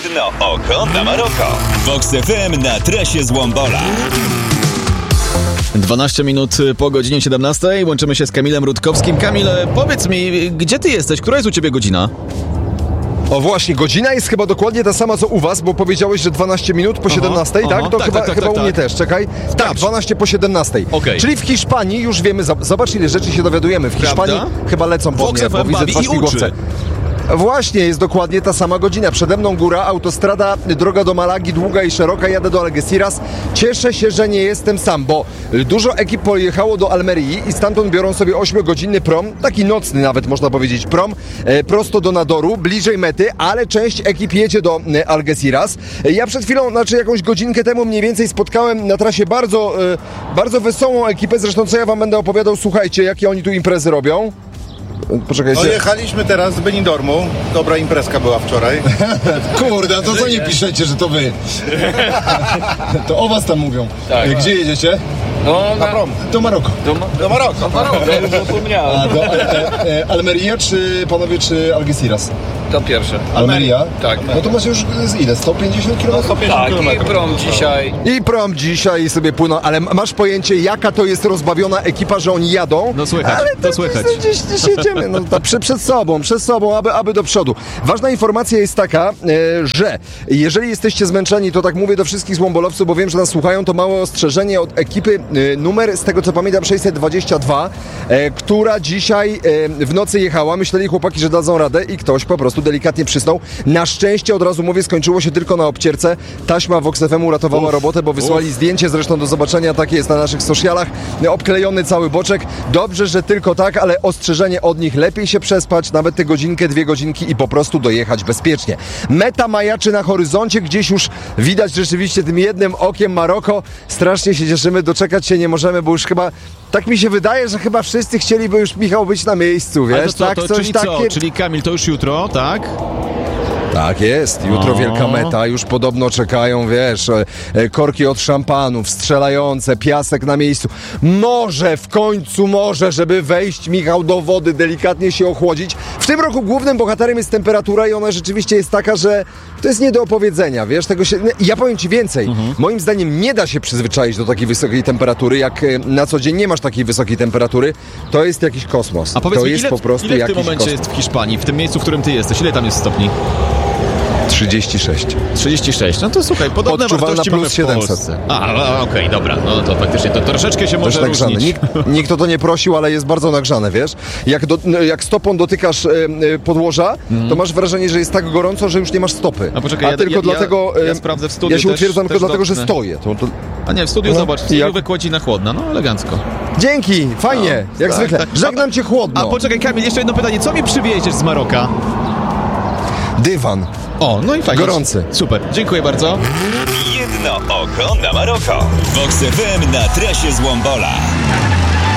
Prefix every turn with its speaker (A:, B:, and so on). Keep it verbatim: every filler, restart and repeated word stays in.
A: Jedno oko na Maroko. Vox F M na trasie z Łombola.
B: dwanaście minut po godzinie siedemnastej. Łączymy się z Kamilem Rutkowskim. Kamil, powiedz mi, gdzie ty jesteś? Która jest u ciebie godzina?
C: O właśnie, godzina jest chyba dokładnie ta sama co u was, bo powiedziałeś, że dwanaście minut po siedemnastej,
B: aha,
C: tak? To
B: tak,
C: chyba,
B: tak, tak,
C: chyba
B: tak,
C: u mnie
B: tak.
C: też, czekaj. Tak, dwanaście po siedemnastej.
B: Okej.
C: Czyli w Hiszpanii już wiemy, zobacz ile rzeczy się dowiadujemy. W Hiszpanii
B: Prawda?
C: chyba lecą po
B: Vox
C: mnie,
B: F
C: bo
B: M
C: widzę
B: bawi
C: dwa
B: i
C: śmigłowce.
B: uczy.
C: Właśnie, jest dokładnie ta sama godzina. Przede mną góra, autostrada, droga do Malagi, długa i szeroka, jadę do Algeciras. Cieszę się, że nie jestem sam, bo dużo ekip pojechało do Almerii i stamtąd biorą sobie ośmiogodzinny prom, taki nocny nawet można powiedzieć prom, e, prosto do Nadoru, bliżej mety, ale część ekip jedzie do e, Algeciras. E, ja przed chwilą, znaczy jakąś godzinkę temu mniej więcej spotkałem na trasie bardzo, e, bardzo wesołą ekipę, zresztą co ja wam będę opowiadał, słuchajcie, jakie oni tu imprezy robią. Poczekajcie.
D: No jechaliśmy teraz z Benidormu. Dobra imprezka była wczoraj.
E: Kurde, a to co nie piszecie, że to wy? To o was tam mówią.
F: Tak.
E: Gdzie jedziecie?
F: No,
D: Na
F: na,
D: prom.
E: Do Maroko.
F: do,
D: Do Maroka.
F: do Maroka, już zapomniałem.
E: A do e, e, Almeria, czy panowie, czy Algeciras?
F: To pierwsze.
E: Almeria?
F: Tak.
E: No to macie już z ile? sto pięćdziesiąt kilometrów?
F: Tak, i prom dzisiaj.
C: I prom dzisiaj sobie płyną, ale masz pojęcie, jaka to jest rozbawiona ekipa, że oni jadą?
B: No słychać,
C: ale
B: to słychać.
C: Gdzieś, gdzieś jedziemy, no to przed, przed sobą, przed sobą, aby, aby do przodu. Ważna informacja jest taka, e, że jeżeli jesteście zmęczeni, to tak mówię do wszystkich złombolowców, bo wiem, że nas słuchają, to małe ostrzeżenie od ekipy e, numer, z tego co pamiętam, sześćset dwadzieścia dwa, e, która dzisiaj e, w nocy jechała. Myśleli chłopaki, że dadzą radę i ktoś po prostu delikatnie przysnął. Na szczęście, od razu mówię, skończyło się tylko na obcierce. Taśma Vox F M uratowała uf, robotę, bo wysłali uf. zdjęcie, zresztą do zobaczenia, takie jest na naszych socialach, obklejony cały boczek. Dobrze, że tylko tak, ale ostrzeżenie od nich, lepiej się przespać, nawet tę godzinkę, dwie godzinki i po prostu dojechać bezpiecznie. Meta majaczy na horyzoncie, gdzieś już widać rzeczywiście tym jednym okiem Maroko. Strasznie się cieszymy, doczekać się nie możemy, bo już chyba, tak mi się wydaje, że chyba wszyscy chcieliby już, Michał, być na miejscu, wiesz?
B: Ale to co,
C: tak,
B: to,
C: coś
B: czyli
C: takie...
B: co? Czyli Kamil, to już jutro, tak?
C: Tak jest, jutro
B: O.
C: wielka meta, już podobno czekają, wiesz, e, e, korki od szampanów, strzelające, piasek na miejscu. Może w końcu, może, żeby wejść, Michał, do wody, delikatnie się ochłodzić. W tym roku głównym bohaterem jest temperatura i ona rzeczywiście jest taka, że to jest nie do opowiedzenia, wiesz, tego się... Ja powiem ci więcej, mhm. moim zdaniem nie da się przyzwyczaić do takiej wysokiej temperatury, jak e, na co dzień nie masz takiej wysokiej temperatury, to jest jakiś kosmos.
B: A powiedz
C: to
B: mi,
C: jest
B: ile,
C: po prostu
B: ile w
C: jakiś
B: tym momencie
C: kosmos.
B: jest w Hiszpanii, w tym miejscu, w którym ty jesteś? Ile tam jest stopni?
C: trzydzieści sześć.
B: trzydzieści sześć. No to słuchaj, podobne
C: Odczuwalna
B: wartości
C: plus
B: mamy w
C: siedemset.
B: Polsce. A, no, okej, okay, dobra, no to faktycznie to troszeczkę się może
C: nagrzane.
B: różnić.
C: Nikt, nikt o to nie prosił, ale jest bardzo nagrzane, wiesz? Jak, do, jak stopą dotykasz e, e, podłoża, mm. to masz wrażenie, że jest tak gorąco, że już nie masz stopy.
B: A poczekaj,
C: A
B: ja,
C: tylko
B: ja,
C: dlatego...
B: Ja,
C: e,
B: ja sprawdzę w studiu.
C: Ja się
B: też,
C: utwierdzam
B: też
C: tylko dlatego, że
B: dotknę.
C: stoję. To, to...
B: A nie, w studiu
C: No,
B: zobacz, w studiu
C: jak?
B: wykładzina chłodna, no elegancko.
C: Dzięki, fajnie,
B: No,
C: jak
B: tak,
C: zwykle.
B: tak.
C: Żegnam cię chłodno.
B: A poczekaj, Kamil, jeszcze jedno pytanie. Co mi przywieziesz z Maroka?
C: Dywan.
B: O, no i fajnie.
C: Gorący.
B: Super, dziękuję bardzo.
A: Jedno oko na Maroko. Vox F M na trasie z Łombola.